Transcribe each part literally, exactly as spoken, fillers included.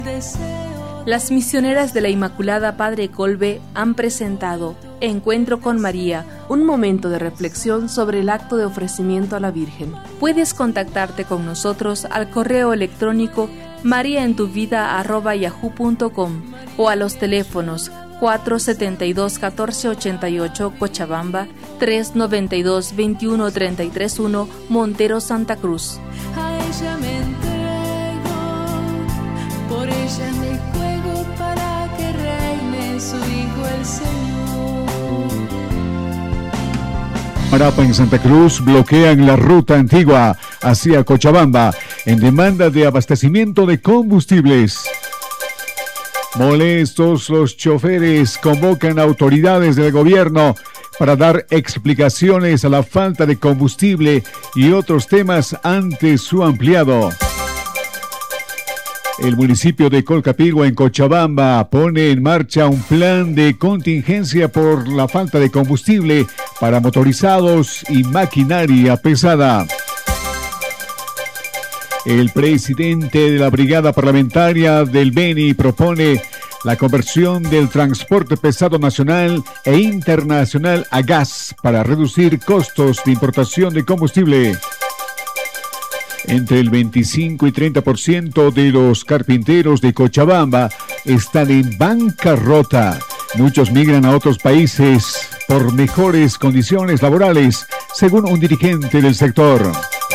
Las misioneras de la Inmaculada Padre Colbe han presentado Encuentro con María, un momento de reflexión sobre el acto de ofrecimiento a la Virgen. Puedes contactarte con nosotros al correo electrónico mariaentuvida arroba yahoo punto com o a los teléfonos cuatro setenta y dos, catorce ochenta y ocho Cochabamba, tres noventa y dos, veintiuno treinta y tres uno Montero, Santa Cruz. A ella me entrego, por ella me juego para que reine su Hijo el Señor. Marapa en Santa Cruz bloquean la ruta antigua hacia Cochabamba en demanda de abastecimiento de combustibles. Molestos, los choferes convocan a autoridades del gobierno para dar explicaciones a la falta de combustible y otros temas ante su ampliado. El municipio de Colcapirgua en Cochabamba pone en marcha un plan de contingencia por la falta de combustible para motorizados y maquinaria pesada. El presidente de la Brigada Parlamentaria del Beni propone la conversión del transporte pesado nacional e internacional a gas para reducir costos de importación de combustible. Entre el veinticinco y treinta por ciento de los carpinteros de Cochabamba están en bancarrota. Muchos migran a otros países por mejores condiciones laborales, según un dirigente del sector.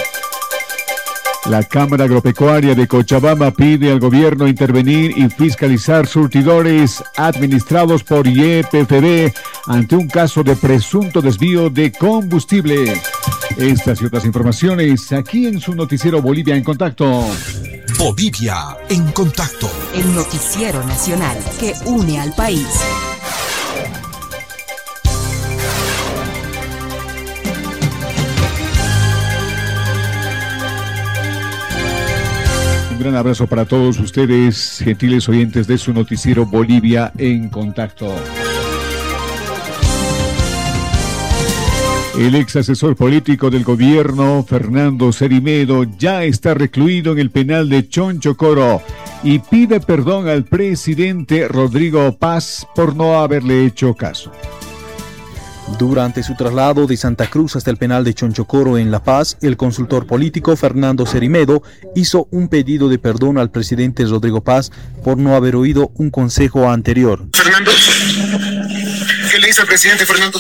La Cámara Agropecuaria de Cochabamba pide al gobierno intervenir y fiscalizar surtidores administrados por Y E P F B ante un caso de presunto desvío de combustible. Estas y otras informaciones aquí en su noticiero Bolivia en Contacto. Bolivia en Contacto. El noticiero nacional que une al país. Un gran abrazo para todos ustedes, gentiles oyentes de su noticiero Bolivia en Contacto. El ex asesor político del gobierno, Fernando Cerimedo, ya está recluido en el penal de Chonchocoro y pide perdón al presidente Rodrigo Paz por no haberle hecho caso. Durante su traslado de Santa Cruz hasta el penal de Chonchocoro en La Paz, el consultor político Fernando Cerimedo hizo un pedido de perdón al presidente Rodrigo Paz por no haber oído un consejo anterior. Fernando, ¿qué le hizo al presidente Fernando?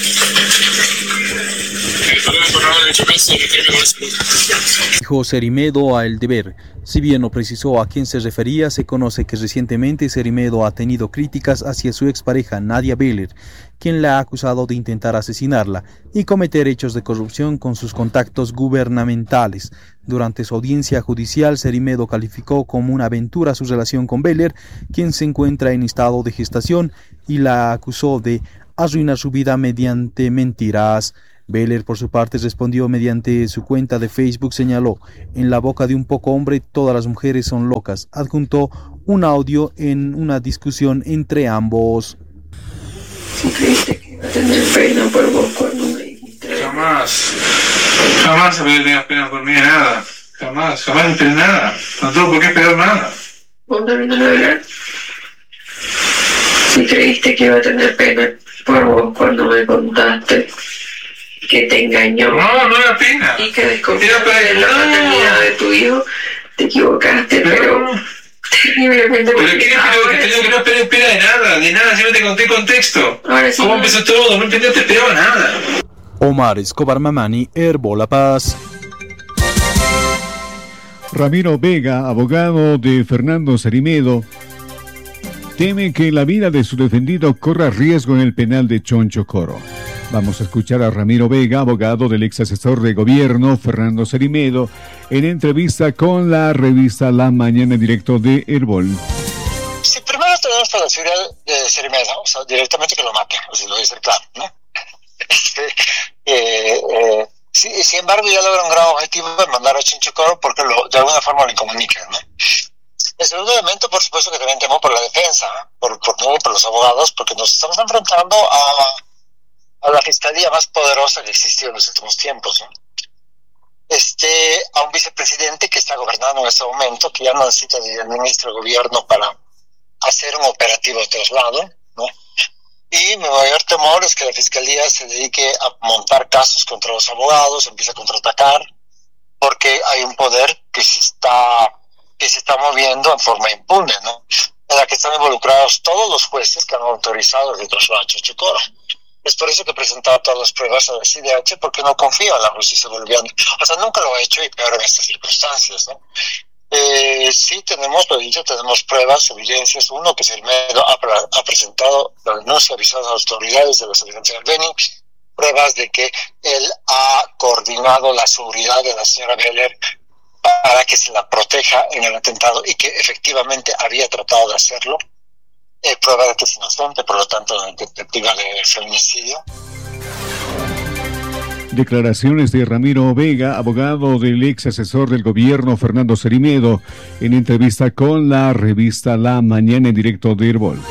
Dijo Cerimedo a El Deber. Si bien no precisó a quién se refería, se conoce que recientemente Cerimedo ha tenido críticas hacia su expareja Nadia Beller, quien la ha acusado de intentar asesinarla y cometer hechos de corrupción con sus contactos gubernamentales. Durante su audiencia judicial, Cerimedo calificó como una aventura su relación con Beller, quien se encuentra en estado de gestación, y la acusó de arruinar su vida mediante mentiras. Beller, por su parte, respondió mediante su cuenta de Facebook, señaló: en la boca de un poco hombre todas las mujeres son locas. Adjuntó un audio en una discusión entre ambos. ¿Sí creíste que iba a tener pena por vos cuando me dijiste? Jamás, jamás había tenido pena por mí, nada. Jamás, jamás esperé nada. No tuve por qué esperar nada. ¿Vos también no hablar? ¿Sí creíste que iba a tener pena por vos cuando me contaste que te engañó? No, no era pena. Y que desconfiaste de la maternidad de tu hijo. Te equivocaste, pero... pero... terriblemente. ¿Pero qué te digo que no esperé espera de nada? De nada, si no te conté contexto. Ahora sí. ¿Cómo No. empezó todo? No entendí, no te esperaba nada. Omar Escobar Mamani, Herbo La Paz. Ramiro Vega, abogado de Fernando Cerimedo, teme que la vida de su defendido corra riesgo en el penal de Chonchocoro. Vamos a escuchar a Ramiro Vega, abogado del ex asesor de gobierno Fernando Cerimedo, en entrevista con la revista La Mañana, en directo de Herbol. Si primero tenemos para la seguridad de Cerimedo, o sea, directamente que lo maten, así lo dice claro, ¿no? Este, eh, eh, sí, sin embargo, ya logra un gran objetivo de mandar a Chonchocoro porque lo, de alguna forma le comunican, ¿no? El segundo elemento, por supuesto, que también temo por la defensa, por, por, por los abogados, porque nos estamos enfrentando a, a la fiscalía más poderosa que existió en los últimos tiempos, ¿no? este, a un vicepresidente que está gobernando en este momento, que ya no necesita del ministro de gobierno para hacer un operativo de traslado, ¿no? Y mi mayor temor es que la fiscalía se dedique a montar casos contra los abogados, empiece a contraatacar, porque hay un poder que se está que se está moviendo en forma impune, ¿no? En la que están involucrados todos los jueces que han autorizado el traslado a Chochocoro. Es por eso que he presentado todas las pruebas a la C I D H, porque no confío en la justicia boliviana. O sea, nunca lo he hecho y peor en estas circunstancias, ¿no? Eh, sí, tenemos, lo he dicho, tenemos pruebas, evidencias. Uno, que Serimedo ha, ha presentado la denuncia avisada a las autoridades de la Solidaridad del Beni, pruebas de que él ha coordinado la seguridad de la señora Beller para que se la proteja en el atentado y que efectivamente había tratado de hacerlo. Eh, prueba de que es inocente, por lo tanto, detectiva de feminicidio. Declaraciones de Ramiro Vega, abogado del ex asesor del gobierno Fernando Serimedo, en entrevista con la revista La Mañana en directo de Herbol.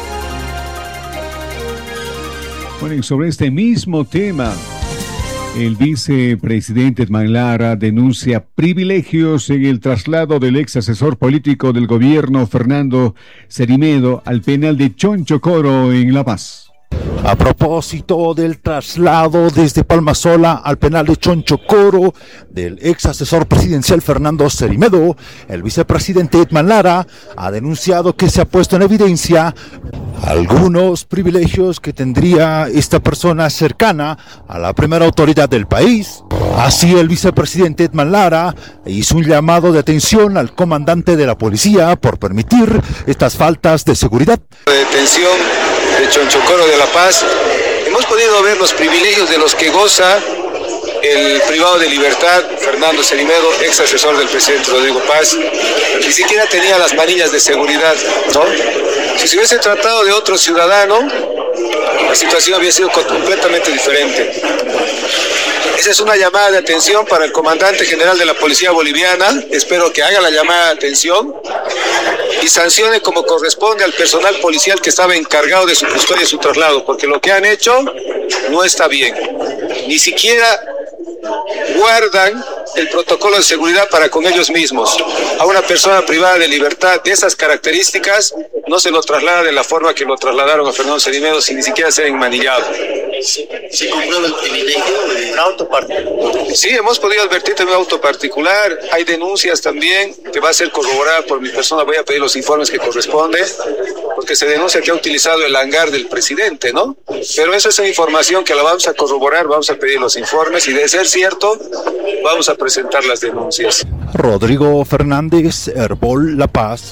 Bueno, y sobre este mismo tema, el vicepresidente Edman Lara denuncia privilegios en el traslado del ex asesor político del gobierno Fernando Serimedo al penal de Chonchocoro en La Paz. A propósito del traslado desde Palmasola al penal de Chonchocoro del ex asesor presidencial Fernando Serimedo, el vicepresidente Edman Lara ha denunciado que se ha puesto en evidencia algunos privilegios que tendría esta persona cercana a la primera autoridad del país. Así, el vicepresidente Edman Lara hizo un llamado de atención al comandante de la policía por permitir estas faltas de seguridad. Detención de Chonchocoro de La Paz, hemos podido ver los privilegios de los que goza el privado de libertad Fernando Serimedo, ex asesor del presidente Rodrigo Paz. Ni siquiera tenía las manillas de seguridad, ¿no? Si se hubiese tratado de otro ciudadano, la situación había sido completamente diferente. Esa es una llamada de atención para el comandante general de la Policía Boliviana. Espero que haga la llamada de atención y sancione como corresponde al personal policial que estaba encargado de su custodia y su traslado, porque lo que han hecho no está bien. Ni siquiera guardan el protocolo de seguridad para con ellos mismos. A una persona privada de libertad de esas características no se lo traslada de la forma que lo trasladaron a Fernando Serimedo, sin ni siquiera ser enmanillado. ¿Se comprueba el privilegio de un auto particular? Sí, hemos podido advertir de un auto particular. Hay denuncias también que va a ser corroborada por mi persona. Voy a pedir los informes que corresponden, porque se denuncia que ha utilizado el hangar del presidente, ¿no? Pero esa es una información que la vamos a corroborar, vamos a pedir los informes y de ser cierto, vamos a presentar las denuncias. Rodrigo Fernández, Herbol, La Paz.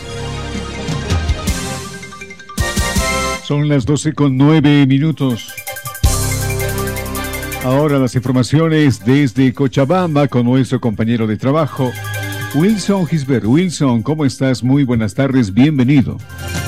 Son las doce con nueve minutos. Ahora las informaciones desde Cochabamba con nuestro compañero de trabajo, Wilson Gisbert. Wilson, ¿cómo estás? Muy buenas tardes, bienvenido.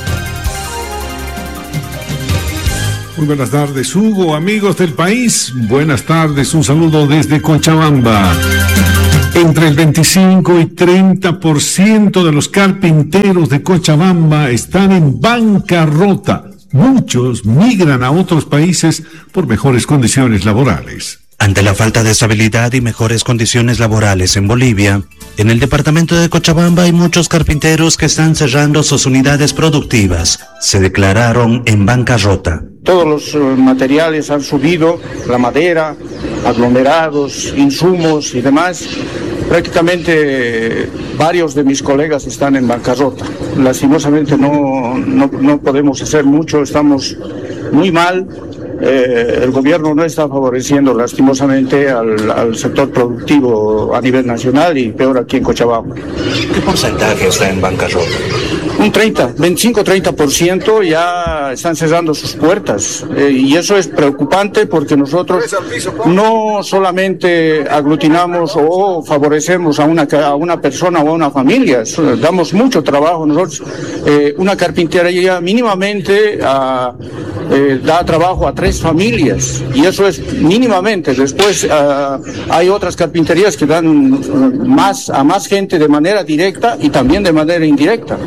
Muy buenas tardes, Hugo, amigos del país. Buenas tardes, un saludo desde Cochabamba. Entre el veinticinco y treinta por ciento de los carpinteros de Cochabamba están en bancarrota. Muchos migran a otros países por mejores condiciones laborales. Ante la falta de estabilidad y mejores condiciones laborales en Bolivia, en el departamento de Cochabamba hay muchos carpinteros que están cerrando sus unidades productivas. Se declararon en bancarrota. Todos los materiales han subido, la madera, aglomerados, insumos y demás. Prácticamente varios de mis colegas están en bancarrota. Lastimosamente no, no, no podemos hacer mucho, estamos muy mal. Eh, el gobierno no está favoreciendo lastimosamente al, al sector productivo a nivel nacional y peor aquí en Cochabamba. ¿Qué porcentaje está en bancarrota? Un treinta, veinticinco a treinta por ciento ya están cerrando sus puertas eh, y eso es preocupante porque nosotros no solamente aglutinamos o favorecemos a una, a una persona o a una familia, damos mucho trabajo. Nosotros, eh, una carpintería mínimamente a, eh, da trabajo a tres familias y eso es mínimamente. Después uh, hay otras carpinterías que dan uh, más a más gente de manera directa y también de manera indirecta. Ocupamos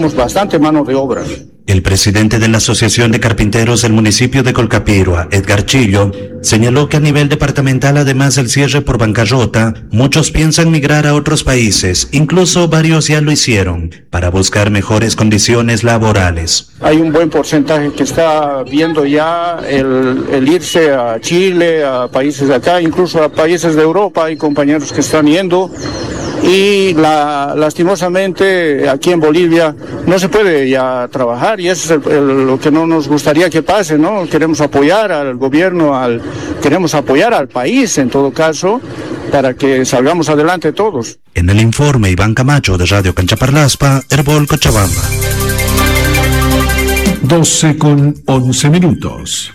necesitamos bastante mano de obra. El presidente de la Asociación de Carpinteros del municipio de Colcapirua, Edgar Chillo, señaló que a nivel departamental, además del cierre por bancarrota, muchos piensan migrar a otros países, incluso varios ya lo hicieron, para buscar mejores condiciones laborales. Hay un buen porcentaje que está viendo ya el, el irse a Chile, a países de acá, incluso a países de Europa. Hay compañeros que están yendo. Y la, lastimosamente aquí en Bolivia no se puede ya trabajar, y eso es el, el, lo que no nos gustaría que pase, ¿no? Queremos apoyar al gobierno, al, queremos apoyar al país en todo caso, para que salgamos adelante todos. En el informe, Iván Camacho de Radio Canchaparlaspa, Herbol, Cochabamba. doce con once minutos.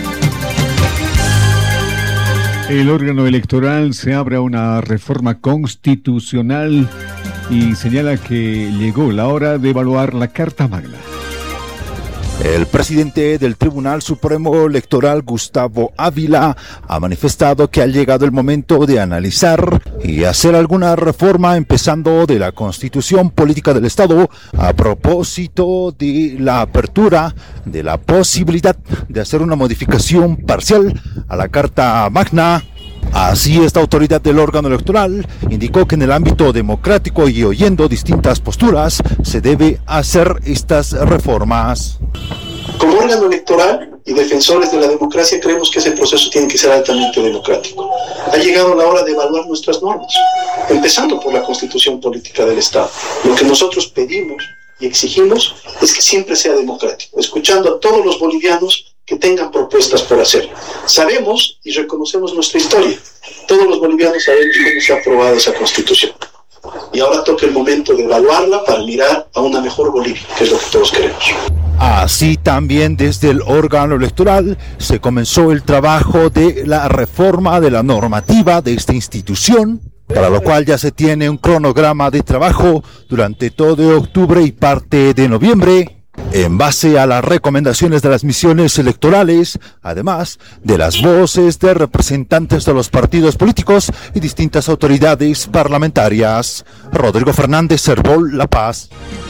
El órgano electoral se abre a una reforma constitucional y señala que llegó la hora de evaluar la Carta Magna. El presidente del Tribunal Supremo Electoral, Gustavo Ávila, ha manifestado que ha llegado el momento de analizar y hacer alguna reforma, empezando de la Constitución Política del Estado, a propósito de la apertura de la posibilidad de hacer una modificación parcial a la Carta Magna. Así, esta autoridad del órgano electoral indicó que en el ámbito democrático y oyendo distintas posturas, se debe hacer estas reformas. Como órgano electoral y defensores de la democracia, creemos que ese proceso tiene que ser altamente democrático. Ha llegado la hora de evaluar nuestras normas, empezando por la Constitución Política del Estado. Lo que nosotros pedimos y exigimos es que siempre sea democrático, escuchando a todos los bolivianos que tengan propuestas por hacer. Sabemos y reconocemos nuestra historia. Todos los bolivianos sabemos cómo se ha aprobado esa Constitución. Y ahora toca el momento de evaluarla para mirar a una mejor Bolivia, que es lo que todos queremos. Así también, desde el órgano electoral se comenzó el trabajo de la reforma de la normativa de esta institución, para lo cual ya se tiene un cronograma de trabajo durante todo octubre y parte de noviembre, en base a las recomendaciones de las misiones electorales, además de las voces de representantes de los partidos políticos y distintas autoridades parlamentarias. Rodrigo Fernández, Herbol, La Paz.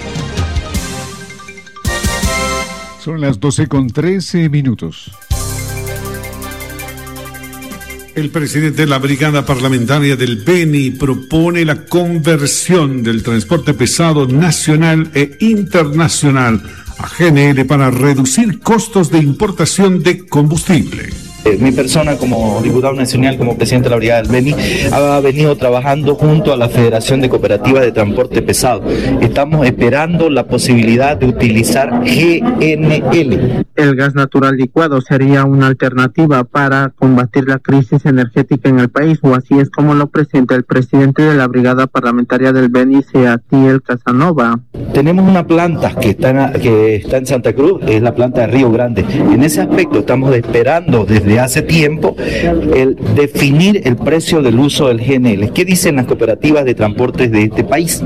Son las doce con trece minutos. El presidente de la Brigada Parlamentaria del Beni propone la conversión del transporte pesado nacional e internacional a G N L para reducir costos de importación de combustible. Mi persona como diputado nacional, como presidente de la Brigada del Beni, ha venido trabajando junto a la Federación de Cooperativas de Transporte Pesado. Estamos esperando la posibilidad de utilizar G N L. El gas natural licuado sería una alternativa para combatir la crisis energética en el país, o así es como lo presenta el presidente de la Brigada Parlamentaria del Beni, Seatiel Casanova. Tenemos una planta que está, en, que está en Santa Cruz, es la planta de Río Grande. En ese aspecto estamos esperando desde hace tiempo el definir el precio del uso del G N L. ¿Qué dicen las cooperativas de transportes de este país?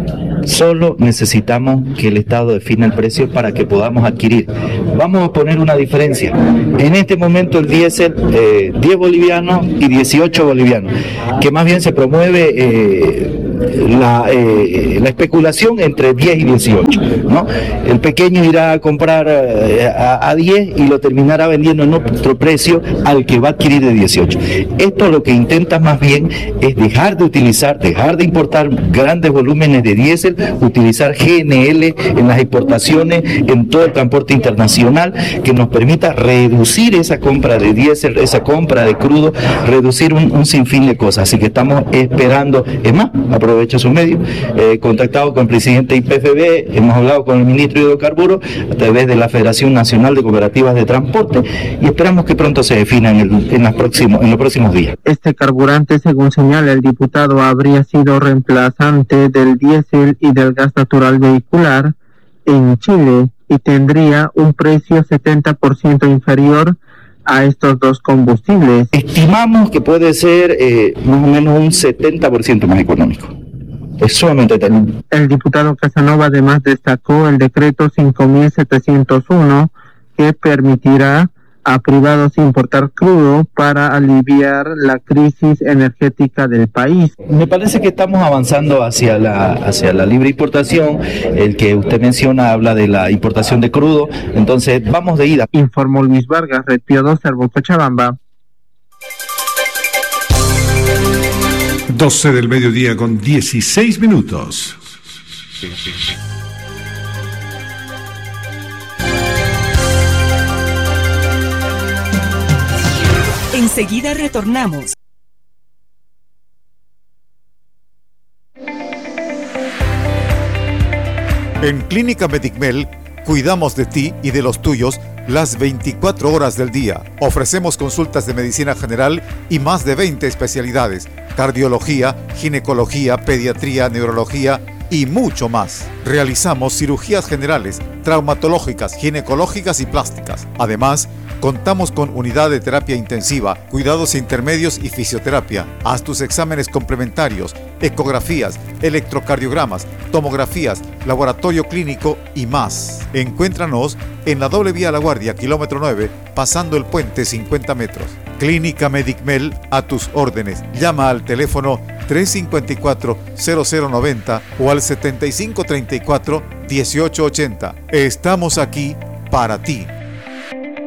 Solo necesitamos que el Estado defina el precio para que podamos adquirir. Vamos a poner una diferencia. En este momento el diésel, eh, diez bolivianos y dieciocho bolivianos, que más bien se promueve eh, la, eh, la especulación entre diez y dieciocho, ¿no? El pequeño irá a comprar eh, a, a diez y lo terminará vendiendo en otro precio al que va a adquirir de dieciocho. Esto lo que intenta más bien es dejar de utilizar, dejar de importar grandes volúmenes de diésel, utilizar G N L en las exportaciones, en todo el transporte internacional, que nos permita reducir esa compra de diésel, esa compra de crudo, reducir un, un sinfín de cosas. Así que estamos esperando, es más, aprovecho su medio, eh, contactado con el presidente de I P F B, hemos hablado con el ministro de Hidrocarburos a través de la Federación Nacional de Cooperativas de Transporte, y esperamos que pronto se defina en, el, en, las próximos, en los próximos días. Este carburante, según señala el diputado, habría sido reemplazante del diésel y del gas natural vehicular en Chile y tendría un precio setenta por ciento inferior a estos dos combustibles. Estimamos que puede ser eh, más o menos un setenta por ciento más económico. Es sumamente tenible. El diputado Casanova además destacó el decreto cinco mil setecientos uno que permitirá a privados importar crudo para aliviar la crisis energética del país. Me parece que estamos avanzando hacia la hacia la libre importación. El que usted menciona habla de la importación de crudo, entonces vamos de ida. Informó Luis Vargas, Red Pío dos, Cervo, Cochabamba. doce del mediodía con dieciséis minutos. Enseguida retornamos. En Clínica Medicmel cuidamos de ti y de los tuyos las veinticuatro horas del día. Ofrecemos consultas de medicina general y más de veinte especialidades: cardiología, ginecología, pediatría, neurología y mucho más. Realizamos cirugías generales, traumatológicas, ginecológicas y plásticas. Además, contamos con unidad de terapia intensiva, cuidados intermedios y fisioterapia. Haz tus exámenes complementarios, ecografías, electrocardiogramas, tomografías, laboratorio clínico y más. Encuéntranos en la doble vía La Guardia, kilómetro nueve, pasando el puente cincuenta metros. Clínica Medicmel, a tus órdenes. Llama al teléfono tres cinco cuatro, cero cero nueve cero o al setenta y cinco treinta y cuatro, dieciocho ochenta. Estamos aquí para ti.